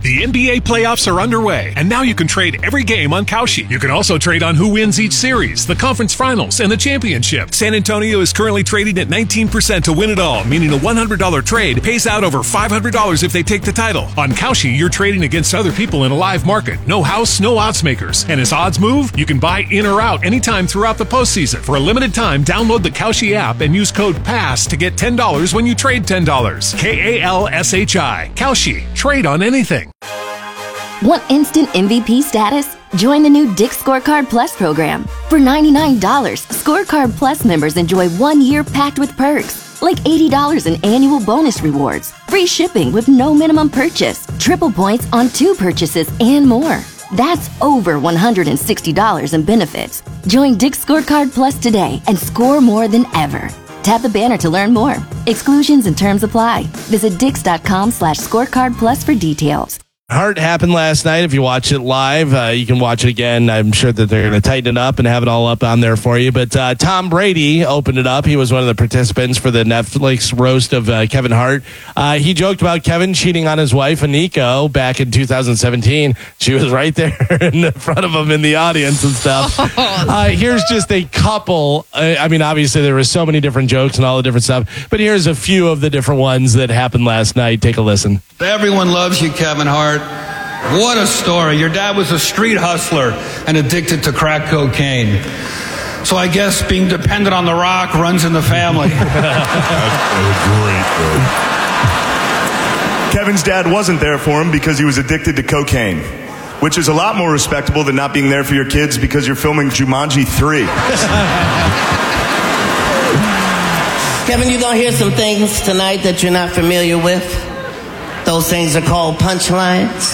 The NBA playoffs are underway, and now you can trade every game on Kalshi. You can also trade on who wins each series, the conference finals, and the championship. San Antonio is currently trading at 19% to win it all, meaning a $100 trade pays out over $500 if they take the title. On Kalshi, you're trading against other people in a live market. No house, no odds makers. And as odds move, you can buy in or out anytime throughout the postseason. For a limited time, download the Kalshi app and use code PASS to get $10 when you trade $10. Kalshi. Kalshi. Trade on anything. Want instant MVP status? Join the new Dick's Scorecard Plus program. For $99, Scorecard Plus members enjoy 1 year packed with perks, like $80 in annual bonus rewards, free shipping with no minimum purchase, triple points on 2 purchases, and more. That's over $160 in benefits. Join Dick's Scorecard Plus today and score more than ever. Tap the banner to learn more. Exclusions and terms apply. Visit dix.com/scorecard plus for details. Hart happened last night. If you watch it live, you can watch it again. I'm sure that they're going to tighten it up and have it all up on there for you. But Tom Brady opened it up. He was one of the participants for the Netflix roast of Kevin Hart. He joked about Kevin cheating on his wife, Aniko, back in 2017. She was right there in front of him in the audience and stuff. Here's just a couple. I mean, obviously, there were so many different jokes and all the different stuff. But here's a few of the different ones that happened last night. Take a listen. Everyone loves you, Kevin Hart. What a story. Your dad was a street hustler and addicted to crack cocaine. So I guess being dependent on The Rock runs in the family. That's great. Kevin's dad wasn't there for him because he was addicted to cocaine, which is a lot more respectable than not being there for your kids because you're filming Jumanji 3. Kevin, you're going to hear some things tonight that you're not familiar with. Those things are called punchlines.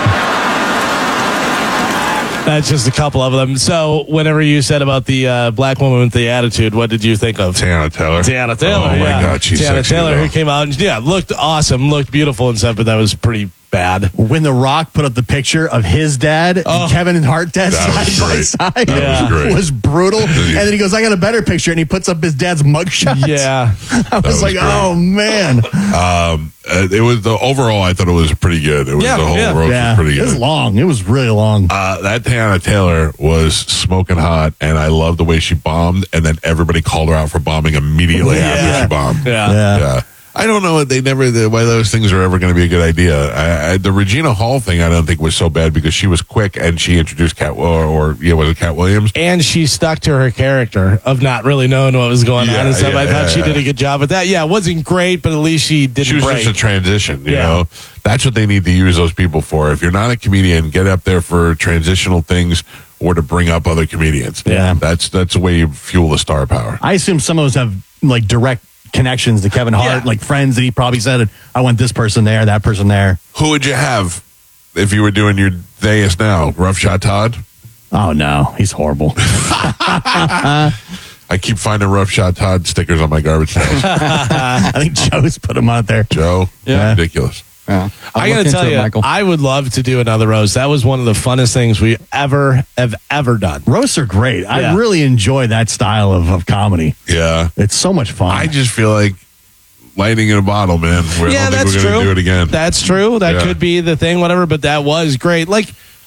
That's just a couple of them. So, whenever you said about the black woman with the attitude, what did you think of? Tiana Taylor. Tiana Taylor. Oh, my God. She's Tiana sexy Taylor, though. who came out and, looked awesome, looked beautiful and stuff, but that was pretty bad. When The Rock put up the picture of his dad and Kevin and Hart dad That side by was side, great. That was great. was brutal. And then he goes, I got a better picture, and he puts up his dad's mugshot. Yeah. I was like, great. oh, man. It was overall, I thought it was pretty good. It was the whole roast was pretty It good. was long. It was really long. That Tiana Taylor was smoking hot, and I loved the way she bombed, and then everybody called her out for bombing immediately after she bombed. Yeah. I don't know. Why those things are ever going to be a good idea. The Regina Hall thing, I don't think was so bad because she was quick and she introduced was it Cat Williams? And she stuck to her character of not really knowing what was going on and stuff. I thought she did a good job with that. Yeah, it wasn't great, but at least she didn't She was break. just a transition, you know? That's what they need to use those people for. If you're not a comedian, get up there for transitional things or to bring up other comedians. Yeah. That's the way you fuel the star power. I assume some of those have, like, direct connections to Kevin Hart, like friends that he probably said, I want this person there, that person there. Who would you have if you were doing your Deus now? Rough Shot Todd? Oh, no. He's horrible. I keep finding Rough Shot Todd stickers on my garbage cans. I think Joe's put him out there. Joe? Yeah. Ridiculous. Yeah. I got to tell you, I would love to do another roast. That was one of the funnest things we ever have ever done. Roasts are great. I really enjoy that style of comedy. Yeah. It's so much fun. I just feel like lightning in a bottle, man. I don't think that's we're going to do it again. That's true. That could be the thing, whatever, but that was great. Like,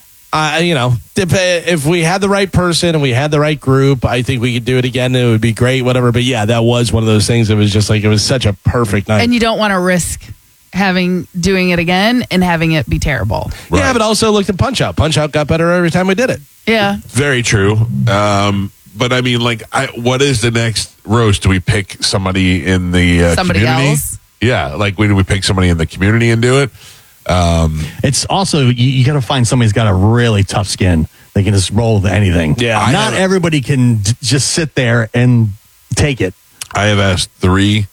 if we had the right person and we had the right group, I think we could do it again. It would be great, whatever. But yeah, that was one of those things. It was just like, it was such a perfect night. And you don't want to risk doing it again and having it be terrible. Right. Yeah, but also looked at Punch Out. Punch Out got better every time we did it. Yeah. Very true. But I mean, what is the next roast? Do we pick somebody in the Somebody community? else? Yeah, like do we pick somebody in the community and do it? It's also, you got to find somebody who's got a really tough skin. They can just roll with anything. Yeah. Not everybody can just sit there and take it. I have asked 4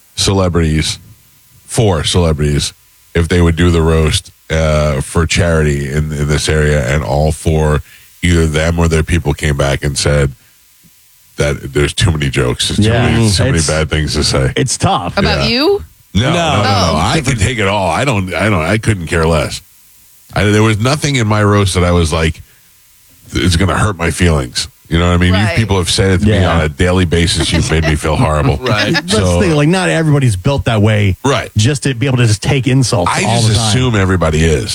celebrities, if they would do the roast for charity in this area, and all 4, either them or their people came back and said that there's too many jokes. There's too many bad things to say. It's tough. About you? No. I can take it all. I couldn't care less. There was nothing in my roast that I was like, it's going to hurt my feelings. You know what I mean? Right. People have said it to me on a daily basis. You've made me feel horrible. Right. That's the thing, like, not everybody's built that way. Right. Just to be able to just take insults I all just the time. assume everybody is.